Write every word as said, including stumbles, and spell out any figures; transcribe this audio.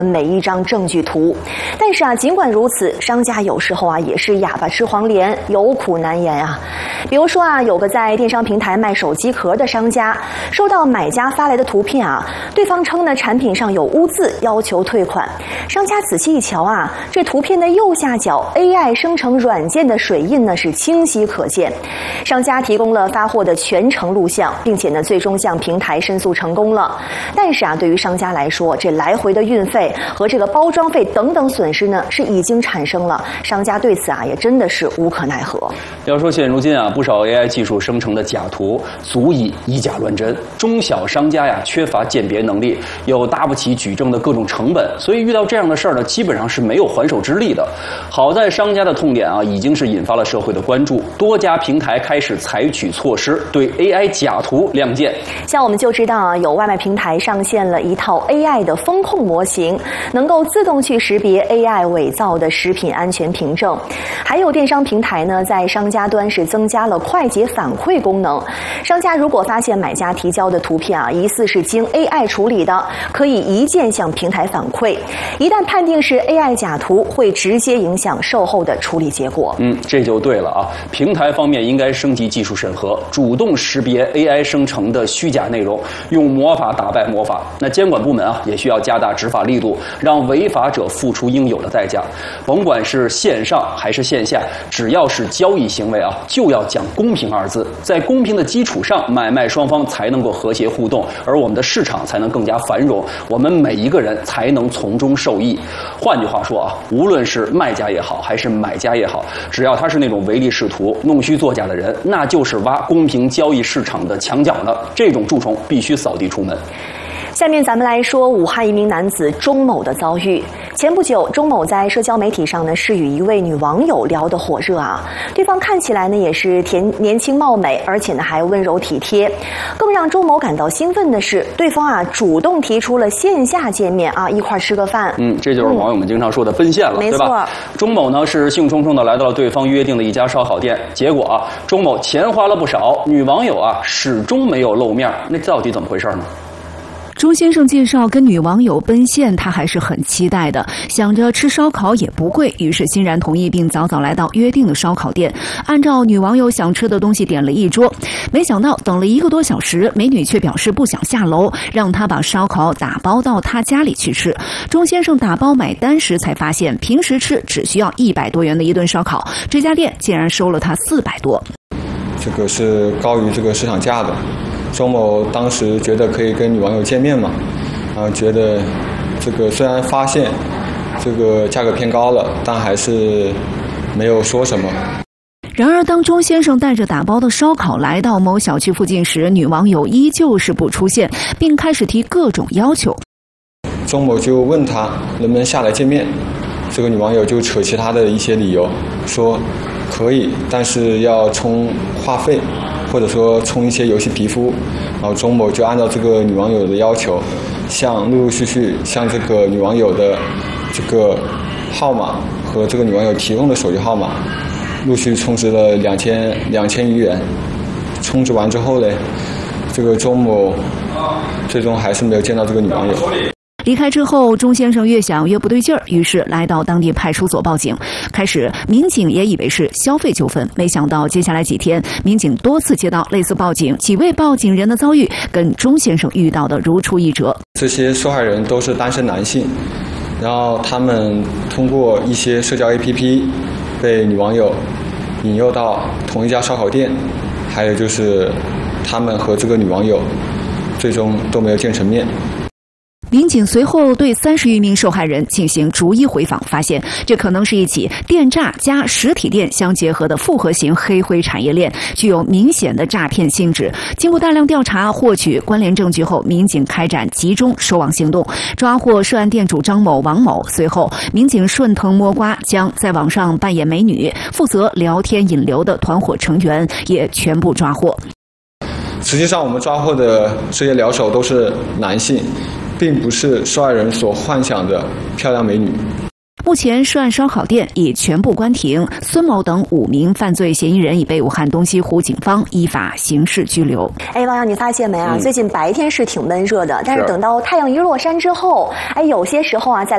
每一张证据图。但是啊，尽管如此，商家有时候啊也是哑巴吃黄连，有苦难言啊。比如说啊，有个在电商平台卖手机壳的商家，收到买家发来的图片啊，对方称呢产品上有污渍，要求退款。商家仔细一瞧啊，这图片的右下角 A I 生成软件的水印呢是清晰可见。商家提供了发货的全程录像，并且呢最终向平台申诉成功了。但是啊，对于商家来说，这来回的运费和这个包装费等等损失呢是已经产生了，商家对此啊也真的是无可奈何。 要说现如今啊，不少 A I 技术生成的假图足以以假乱真，中小商家呀缺乏鉴别能力，又搭不起举证的各种成本，所以遇到这样的事儿呢，基本上是没有还手之力的。好在商家的痛点啊，已经是引发了社会的关注，多家平台开始采取措施对 A I 假图亮剑。 像我们就知道啊，有外卖平台上线了一套 A I 的风控模型，能够自动去识别 A I 伪造的食品安全凭证。还有电商平台呢，在商家端是增加了快捷反馈功能。商家如果发现买家提交的图片啊，疑似是经 A I 处理的，可以一键向平台反馈。一旦判定是 A I 假图，会直接影响售后的处理结果。 嗯，这就对了啊！平台方面应该升级技术审核，主动识别 A I 生成的虚假内容，用魔法打败魔法。那监管部门啊，也需要加大执法力度，让违法者付出应有的代价。甭管是线上还是线下，只要是交易行为啊，就要讲公平二字。在公平的基础上，买卖双方才能够和谐互动，而我们的市场才能更加繁荣，我们每一个人才能从中受益。换句话说啊，无论是卖家也好，还是买家也好，只要他是那种唯利是图、弄虚作假的人，那就是挖公平交易市场的墙角呢。这种蛀虫必须扫地出门。 下面咱们来说武汉一名男子钟某的遭遇。前不久，钟某在社交媒体上呢是与一位女网友聊得火热啊，对方看起来呢也是甜年轻貌美，而且呢还温柔体贴。更让钟某感到兴奋的是，对方啊主动提出了线下见面啊，一块吃个饭。 嗯，这就是网友们经常说的奔现了， 嗯、 对吧？钟某呢是兴冲冲的来到了对方约定的一家烧烤店，结果啊，钟某钱花了不少，女网友啊始终没有露面，那到底怎么回事呢？ 钟先生介绍跟女网友奔现，他还是很期待的，想着吃烧烤也不贵，于是欣然同意，并早早来到约定的烧烤店，按照女网友想吃的东西点了一桌。没想到等了一个多小时，美女却表示不想下楼，让他把烧烤打包到他家里去吃。钟先生打包买单时才发现，平时吃只需要一百多元的一顿烧烤，这家店竟然收了他四百多。 这个是高于这个市场价的。钟某当时觉得可以跟女网友见面嘛，啊，觉得这个虽然发现这个价格偏高了，但还是没有说什么。 然而，当钟先生带着打包的烧烤来到某小区附近时，女网友依旧是不出现，并开始提各种要求。 钟某就问他能不能下来见面，这个女网友就扯其他的一些理由，说可以，但是要充话费，或者说充一些游戏皮肤。然后钟某就按照这个女网友的要求，向陆陆续续向这个女网友的这个号码和这个女网友提供的手机号码陆续充值了两千两千余元。充值完之后呢，这个钟某最终还是没有见到这个女网友。 离开之后，钟先生越想越不对劲儿，于是来到当地派出所报警。开始，民警也以为是消费纠纷，没想到接下来几天，民警多次接到类似报警，几位报警人的遭遇跟钟先生遇到的如出一辙。 这些受害人都是单身男性，然后他们通过一些社交 A P P 被女网友引诱到同一家烧烤店，还有就是他们和这个女网友最终都没有见成面。 民警随后对三十余名受害人进行逐一回访，发现这可能是一起电诈加实体店相结合的复合型黑灰产业链，具有明显的诈骗性质。经过大量调查，获取关联证据后，民警开展集中收网行动，抓获涉案店主张某、王某。随后，民警顺藤摸瓜，将在网上扮演美女、负责聊天引流的团伙成员也全部抓获。 实际上，我们抓获的这些聊手都是男性，并不是受害人所幻想的漂亮美女。 目前，涉案烧烤店已全部关停，孙某等五名犯罪嫌疑人已被武汉东西湖警方依法刑事拘留。 哎，王洋，你发现没啊？ 嗯、 最近白天是挺闷热的，但是等到太阳一落山之后，哎，有些时候啊，在